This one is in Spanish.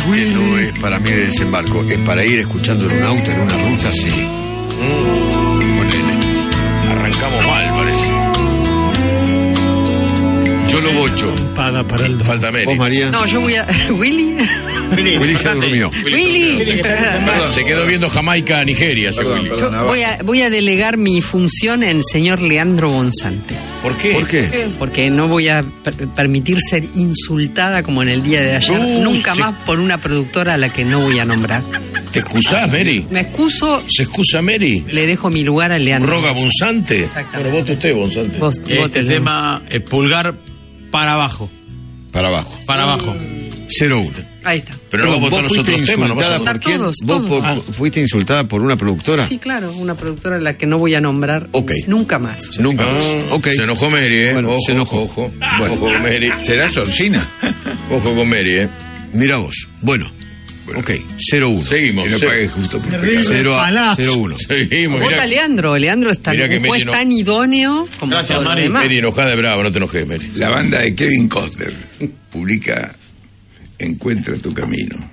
no es para mí de desembarco, es para ir escuchando en un auto, en una ruta, sí. Ponele. Arrancamos mal, parece. Yo lo bocho. Para el Falta Mary. ¿Vos, María? No, yo voy a... ¿Willy? Willy se durmió. Willy. Perdón, se quedó viendo Jamaica a Nigeria. Perdón, Yo voy a delegar mi función en el señor Leandro Bonzante. ¿Por qué? ¿Por qué? Porque no voy a permitir ser insultada como en el día de ayer. Nunca más por una productora a la que no voy a nombrar. ¿Te excusás, Mary? Me excuso, ¿Se excusa Mary? le dejo mi lugar a Leandro. ¿Roga Bonzante? Exactamente. Bueno, vote usted, Bonzante. Vos, Este vótelo. tema, pulgar para abajo. Para abajo. Para abajo. 0-1. Ahí está. Pero no va a votar los otros temas, no pasa nada. ¿por quién? Todos, ¿Vos todos. fuiste insultada por una productora? Sí, claro, una productora a la que no voy a nombrar Ok. nunca más. Nunca más. Ok. Se enojó Mary, Bueno, ojo, se enojó. ojo. Bueno. Ojo con Mary. ¿Será Georgina? Ojo con Mary, Mira vos. Bueno. Ok. 0-1. Seguimos. Que no pague justo por pecado. 0-1. Seguimos. Vota Mirá, Leandro. Leandro es tan, mirá que un juez Mary no- tan idóneo como Gracias, todos los Mari. demás. Mary enojada de brava, no te enojes, Mary. La banda de Kevin Costner publica Encuentra tu camino.